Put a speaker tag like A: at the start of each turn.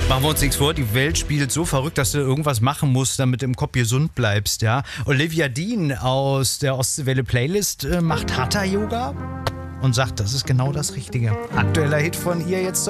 A: Machen wir uns nichts vor, die Welt spielt so verrückt, dass du irgendwas machen musst, damit du im Kopf gesund bleibst, ja. Olivia Dean aus der Ostseewelle Playlist macht Hatha-Yoga und sagt, das ist genau das Richtige. Aktueller Hit von ihr jetzt